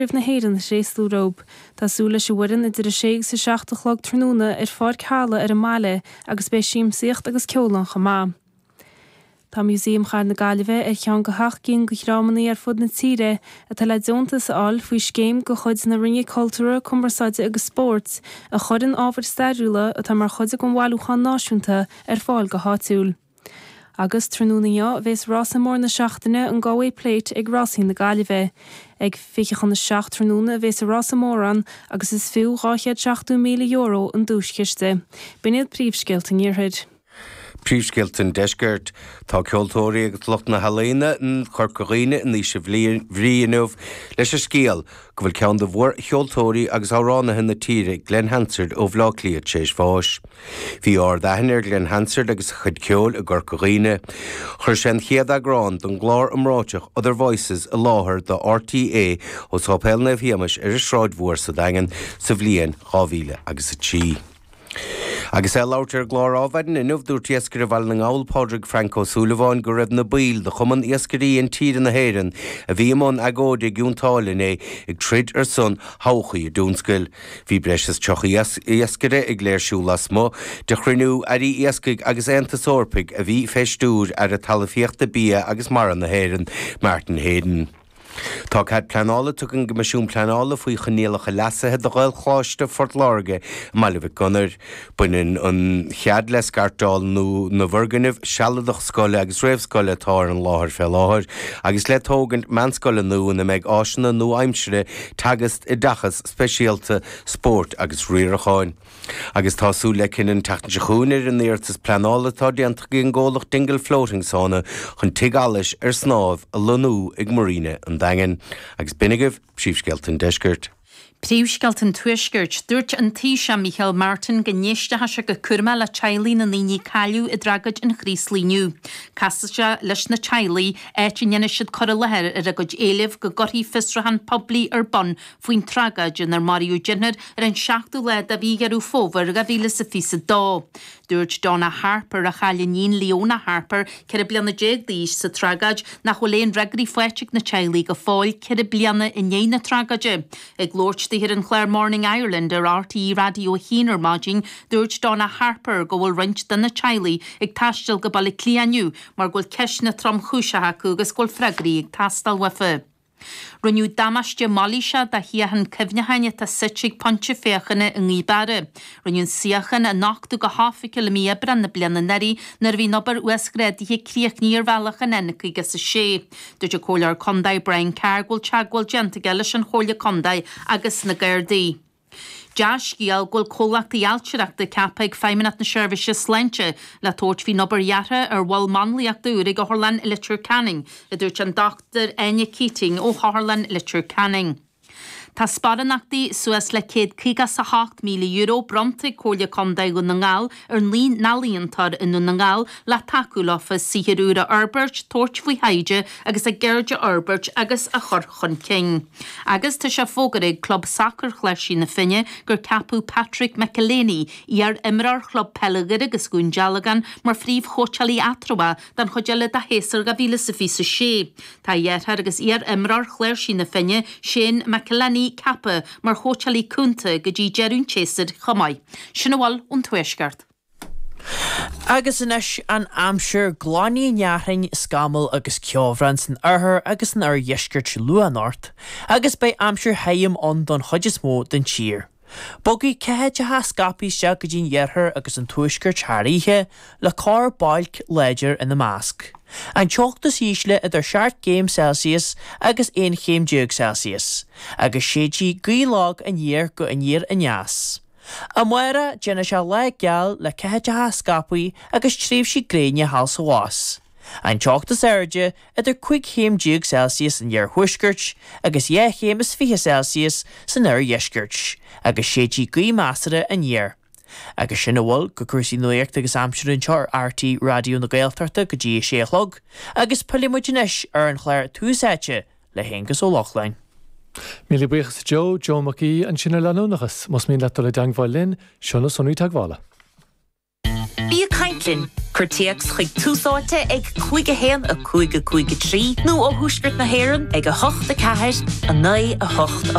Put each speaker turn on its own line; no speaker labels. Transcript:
Rih na héireann sé slúróp, Tásúla sé bhuireann idir a 6 sa 7 trúna fád cála ar an máile agus bé síimsíocht agus ceolan chamá. Tá muséum char na Gaillimhe cheann go hachcinn go chrámaní fud na tíre a tá leidiontas áil faoi scéim go chuid na rinne cultúra, conversáide agus sport a chudann ábhar stairiúla a tá mar chuide go bhhailúchan náisiúnta fáil go háitiúil. Agus trúnaío bhés rás mór na seachtaine an gáhé pléit ag rásí na Gaillimhe. Ag fichechan na 6 trúna bhés a rás móran agus is fiú 8 milliún euro an dúsciiste. Biniad príomhsceilt an níorthaid.
Príomhsceilt deisgurt tá ceoltóirí agus lucht na haléine an chorcaghine in níos bhríanamh leis a scéal go bhfuil ceann de bhór cheoltóirí agus áránathe na tíre Glen Hansard ó bhlácliaad sééis fáis. Bhí dahanir Glen Hansard agus chud ceol a gorcaghine. Chur sin chiad agrán don glár amráteach Other Voices a láthair do RTA ó tápéilna bhíamas ar a sráidmhór sa dagan sa bhliain 2000 agus a tí. Agus láirtear glár ábhaidin inmh dúirt iascair bhil na ngáil Pádraig Franco Súleibháin go raibh na bíl de chuman iascarí an tír na héireann a bhí món agóide gúntáilin ag trid ar son háchaí a dúnscail. Bhí breis teocha iascaire ag léirsúlas mó de chruinú arí iascaig agus antasórpaig a bhí feistúr ar a talafíochta bí agus mar an na héireann Martin Hayden. Tá cad planála tugann go maisiún planála faoi chanéalacha lasathe do ghail chláiste Fort Láirge Malibh Gunnar buinn an chead le scartáil nó na bhorganmh sealadach scoile agus réamhscoile tá an láthir fel láthir agus le tógant meanscoile nó na méid áisina nó aimsire tagas I dachas speisialta sport agus riaracháin. Agus tású le cinan teachnaisiúnir in níortas planála tá déanta gin ggólach dingle floating sána chun tigáis ar snámh a lunú ag maríne an dagan agus binigah príomhsceilt deisgurt.
Príomhsceilt tuaisgurt dúirt an tíise Michael Martin gnéiste se go curma le teilí na líní caiú I dragad an chríslíniu. Castaise leis na teilí éitinne siad chora lethir ar a go éileh go gorthaí fistrahan poblí ar bon faoin tragad ar Mariú Jenner ar an 7 le a bhí garú fómhar a bhíle sa fisa dá. Dúirt Donna Harper a chailín Leona Harper ceir blianna déag díos sa tragad nach choléon regraí foiiteach na teilí go fáil ceir blianna in éana tragaide. Ag glóirt here in Clare Morning Ireland ar RTE radio hínar mágin dúirt Donna Harper go bhfuil roinnt den na teilí ag taistil go bailí clíaniu mar ghfuil ceis na trom chúiseacha agus ghfuil fregraí ag tastal wefa. Runniu damaiste Malíse da hiahan cefnehaine ta sitig ponche féchanna in Íbare. Runniun siachan a nachtu go hafi kilomia brenna blianna neri nar bhí nobar uasgredi hi criachní ar bhealachan ennici gus a sé. Dúirt cólar condai Brian Cargwil chagwil genta gelis an chólia condai agus na Gardaí. Josh Gial gul cólachtaí altsireachta cappa ag 5 minút na seirbhíse sleinte le tóirt hí nobar jarra ar bhil manlaíocht dúr ag Harlan Litcher Canning, a dúirt an Dr. Enya Keating ó Harlan Litcher Canning. Tá sparanachtaí suas le 108 milliún euro bronta cólia condai go na ngáil ar líon nalíontar in na ngáil le takeúlafa sihirúra Arbert, tóirt faoi haide agus a geirde Arbert agus a chorchon king. Agus tá se fógaraigh club soccer chleisí na finne gur capú Patrick McElhaney ar imrar club Pelegir agus gún Jalagan mar phríomh chótealaí atroa dan chodeile a héasar go bhíle sa fisa sé. Tá dhéarthar agus ar imrar chleisí na finne Shane McElhaney cappa mar hótealaí cúnta go dtí Jerún Chased chomai. Sinna bhfuil ón tuaisceart.
Agus inis an amsir gláí neathrainn scamal agus ceomhran san arthar agus an ar dheisceart luanát, agus bei amsir haim an don chuid mó den tír. Bogaí cethe scapaí se go dtín dhearthar agus an tuaisceart tharíthe le cá bailc léidir in na másc. An teochtas ísle idir 7 Celsius agus 1 Celsius, agus sétí grílág an dhéar go an dhéar an neas. A muire déna se le geall le cethe scapaí agus tríomh si gréine hals a bhás. An teochtas airde idir 5 Celsius an dhear thuiscirt agus 20 Celsius san ar dheiscirt, agus sétí grí measara an dhéar. Agus sinna bhfuil go cuasaí nuacht agus amsir an teir RT radio na Gaeltarta go dtí séchlog, agus pulimuidinis ar an chléir túsáite le héngus ó Lochlein.
Míle buchas Joe McGee an sinna leúnachas, mas mín le le deanghhail linn, seanna sonú taghála.
Bí
Maidlin. Curteags chuig túsáte ag 5 a 5 3 nó ó thuisgurt na hÉireann ag a 8 a 4 a 9 a 8